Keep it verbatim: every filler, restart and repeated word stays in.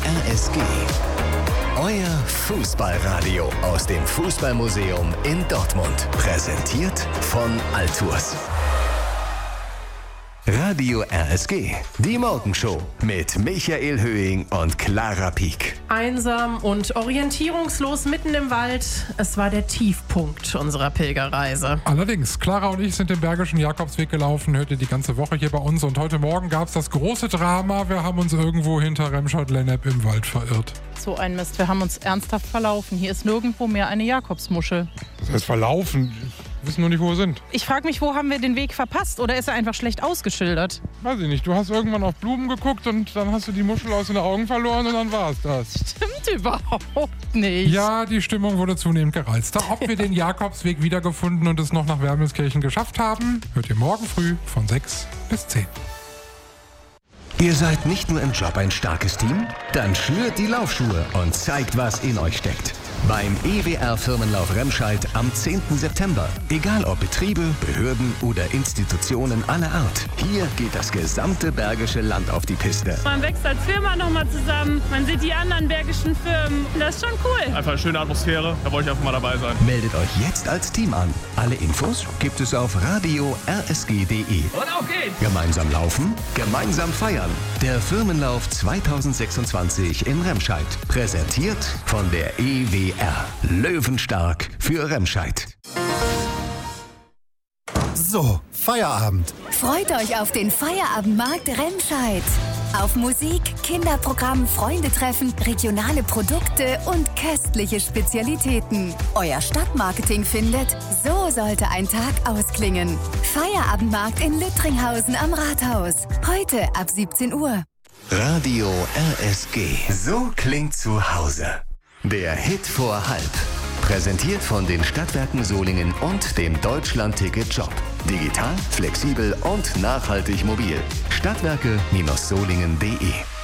R S G. Euer Fußballradio aus dem Fußballmuseum in Dortmund. Präsentiert von Altours. Radio R S G, die Morgenshow mit Michael Höhing und Clara Pieck. Einsam und orientierungslos mitten im Wald. Es war der Tiefpunkt unserer Pilgerreise. Allerdings, Clara und ich sind den Bergischen Jakobsweg gelaufen, hört ihr die ganze Woche hier bei uns. Und heute Morgen gab es das große Drama. Wir haben uns irgendwo hinter Remscheid-Lennep im Wald verirrt. So ein Mist, wir haben uns ernsthaft verlaufen. Hier ist nirgendwo mehr eine Jakobsmuschel. Das heißt verlaufen? Wir wissen nur nicht, wo wir sind. Ich frage mich, wo haben wir den Weg verpasst? Oder ist er einfach schlecht ausgeschildert? Weiß ich nicht. Du hast irgendwann auf Blumen geguckt und dann hast du die Muschel aus den Augen verloren und dann war es das. Stimmt überhaupt nicht. Ja, die Stimmung wurde zunehmend gereizter. Ob wir den Jakobsweg wiedergefunden und es noch nach Wermelskirchen geschafft haben, hört ihr morgen früh von sechs bis zehn. Ihr seid nicht nur im Job ein starkes Team? Dann schnürt die Laufschuhe und zeigt, was in euch steckt. Beim E W R-Firmenlauf Remscheid am zehnten September. Egal ob Betriebe, Behörden oder Institutionen aller Art. Hier geht das gesamte Bergische Land auf die Piste. Man wächst als Firma nochmal zusammen. Man sieht die anderen bergischen Firmen. Das ist schon cool. Einfach eine schöne Atmosphäre. Da wollte ich einfach mal dabei sein. Meldet euch jetzt als Team an. Alle Infos gibt es auf radio r s g punkt d e. Und auf geht's! Gemeinsam laufen, gemeinsam feiern. Der Firmenlauf zweitausendsechsundzwanzig in Remscheid. Präsentiert von der E W R. Löwenstark für Remscheid. So, Feierabend. Freut euch auf den Feierabendmarkt Remscheid. Auf Musik, Kinderprogramm, Freundetreffen, regionale Produkte und köstliche Spezialitäten. Euer Stadtmarketing findet, so sollte ein Tag ausklingen. Feierabendmarkt in Lüttringhausen am Rathaus. Heute ab siebzehn Uhr. Radio R S G. So klingt zu Hause. Der Hit vor halb. Präsentiert von den Stadtwerken Solingen und dem Deutschland-Ticket-Shop. Digital, flexibel und nachhaltig mobil. Stadtwerke Solingen punkt de